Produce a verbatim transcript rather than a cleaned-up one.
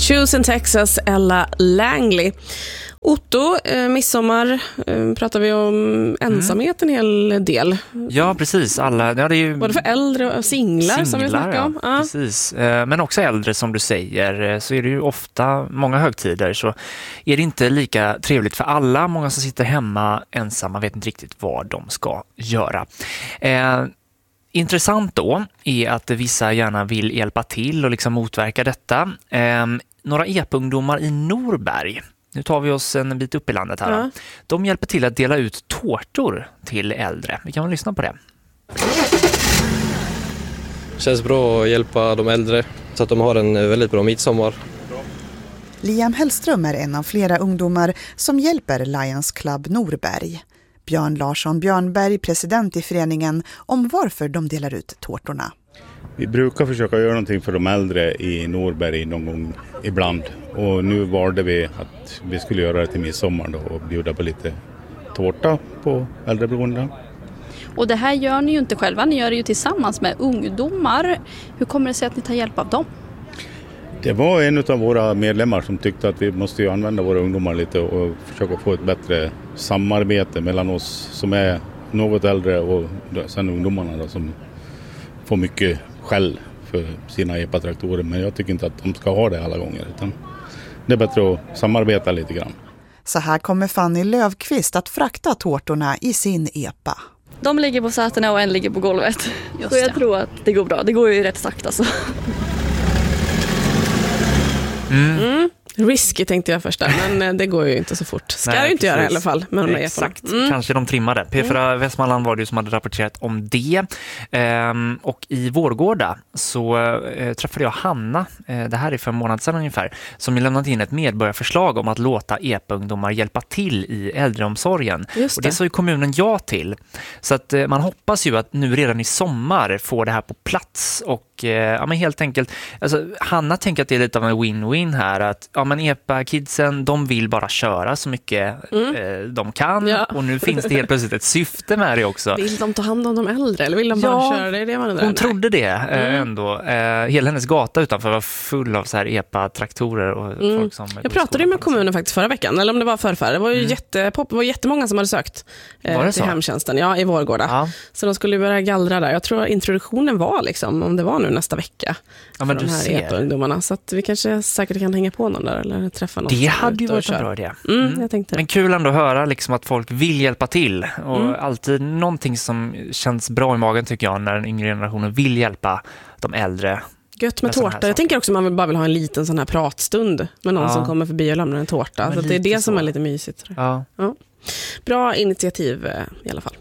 Shoes in Texas, Ella Langley. Otto, eh, midsommar, eh, pratar vi om ensamhet en hel del. Ja, precis. Alla, ja, det är ju både för äldre och singlar, singlar som vi snackar om. Ja, ja. Precis. Eh, men också äldre, som du säger, så är det ju ofta många högtider, så är det inte lika trevligt för alla. Många som sitter hemma ensamma vet inte riktigt vad de ska göra. Eh, intressant då är att vissa gärna vill hjälpa till och liksom motverka detta. Eh, några E P-ungdomar i Norberg, nu tar vi oss en bit upp i landet här. Ja. De hjälper till att dela ut tårtor till äldre. Vi kan väl lyssna på det. Det känns bra att hjälpa de äldre så att de har en väldigt bra midsommar. Liam Hellström är en av flera ungdomar som hjälper Lions Club Norberg. Björn Larsson Björnberg, president i föreningen, om varför de delar ut tårtorna. Vi brukar försöka göra någonting för de äldre i Norberg någon gång ibland. Och nu valde vi att vi skulle göra det till midsommar då och bjuda på lite tårta på äldreboenden. Och det här gör ni ju inte själva, ni gör det ju tillsammans med ungdomar. Hur kommer det sig att ni tar hjälp av dem? Det var en av våra medlemmar som tyckte att vi måste ju använda våra ungdomar lite och försöka få ett bättre samarbete mellan oss som är något äldre och sen ungdomarna då, som får mycket skäll för sina E P A-traktorer, men jag tycker inte att de ska ha det alla gånger, utan det är bättre att samarbeta lite grann. Så här kommer Fanny Lövqvist att frakta tårtorna i sin E P A. De ligger på sätena och en ligger på golvet. Just så jag det. tror att det går bra. Det går ju rätt sakta så. Mm. Mm. Risky tänkte jag först där, men det går ju inte så fort. Ska Nej, ju inte precis. göra i alla fall. Med de Exakt, mm. kanske de trimmade. P fyra mm. Västmanland var det som hade rapporterat om det. Ehm, och i Vårgårda så eh, träffade jag Hanna, eh, det här är för en månad sedan ungefär, som lämnat in ett medborgarförslag om att låta E P-ungdomar hjälpa till i äldreomsorgen. Just det. Och det sa ju kommunen ja till. Så att eh, man hoppas ju att nu redan i sommar får det här på plats. Och eh, ja, men helt enkelt, alltså, Hanna tänker att det är lite av en win-win här, att ja, men E P A-kidsen, de vill bara köra så mycket mm. eh, de kan. Ja. Och nu finns det helt plötsligt ett syfte med det också. Vill de ta hand om de äldre eller vill de bara ja, köra? Det är det man undrar. Hon Nej. trodde det eh, mm. ändå. Eh, hela hennes gata utanför var full av så här E P A-traktorer och mm. folk som... Jag pratade ju med kommunen faktiskt förra veckan, eller om det var förrförra. Det var ju mm. jättepop, det var jättemånga som hade sökt eh, till så? hemtjänsten, ja, i Vårgårda. Ja. Så de skulle börja gallra där. Jag tror introduktionen var liksom, om det var nu nästa vecka. Ja, men de här ser. E P A-ungdomarna. Så att vi kanske säkert kan hänga på någon där eller träffa någon. Det hade ju varit en bra idé. Mm, mm. Jag tänkte det. Men kul ändå att höra liksom att folk vill hjälpa till. Och mm. alltid någonting som känns bra i magen tycker jag när den yngre generationen vill hjälpa de äldre. Gött med tårta. Jag tänker också att man bara vill ha en liten sån här pratstund med någon ja. som kommer förbi och lämnar en tårta. Så det är det som så. är lite mysigt. Ja. Ja. Bra initiativ i alla fall.